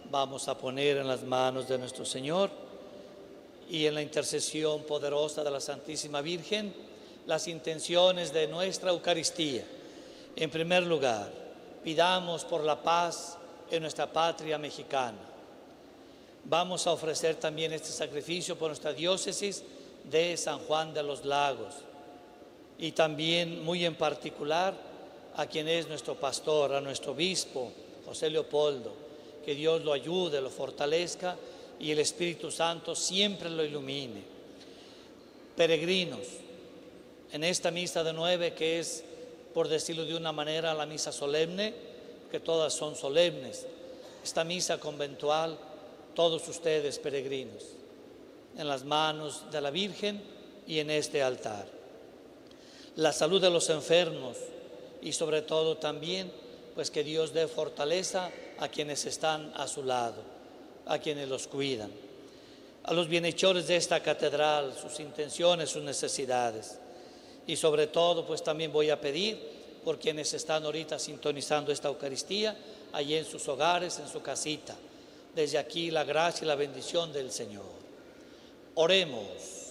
vamos a poner en las manos de nuestro Señor y en la intercesión poderosa de la Santísima Virgen las intenciones de nuestra Eucaristía. En primer lugar, pidamos por la paz en nuestra patria mexicana. Vamos a ofrecer también este sacrificio por nuestra diócesis de San Juan de los Lagos y también muy en particular a quien es nuestro pastor, a nuestro obispo José Leopoldo, que Dios lo ayude, lo fortalezca y el Espíritu Santo siempre lo ilumine. Peregrinos, en esta misa de 9, que es, por decirlo de una manera, la misa solemne, que todas son solemnes, esta misa conventual, todos ustedes peregrinos, en las manos de la Virgen y en este altar. La salud de los enfermos y sobre todo también, pues que Dios dé fortaleza a quienes están a su lado, a quienes los cuidan. A los bienhechores de esta catedral, sus intenciones, sus necesidades. Y sobre todo, pues también voy a pedir por quienes están ahorita sintonizando esta Eucaristía, allí en sus hogares, en su casita. Desde aquí la gracia y la bendición del Señor. Oremos.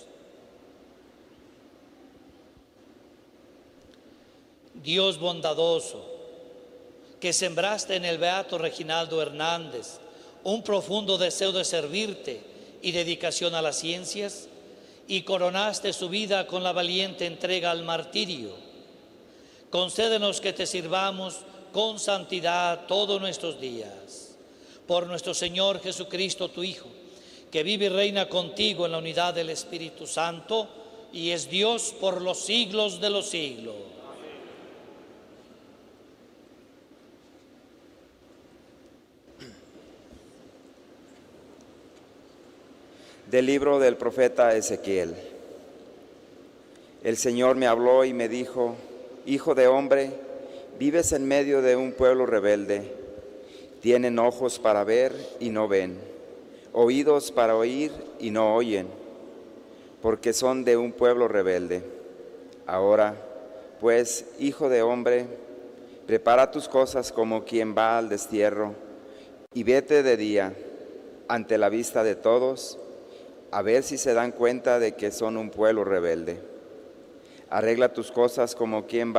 Dios bondadoso, que sembraste en el beato Reginaldo Hernández un profundo deseo de servirte y dedicación a las ciencias, y coronaste su vida con la valiente entrega al martirio, concédenos que te sirvamos con santidad todos nuestros días. Por nuestro Señor Jesucristo, tu Hijo, que vive y reina contigo en la unidad del Espíritu Santo y es Dios por los siglos de los siglos. Del libro del profeta Ezequiel. El Señor me habló y me dijo: Hijo de hombre, vives en medio de un pueblo rebelde. Tienen ojos para ver y no ven, oídos para oír y no oyen, porque son de un pueblo rebelde. Ahora, pues, hijo de hombre, prepara tus cosas como quien va al destierro, y vete de día, ante la vista de todos, a ver si se dan cuenta de que son un pueblo rebelde. Arregla tus cosas como quien va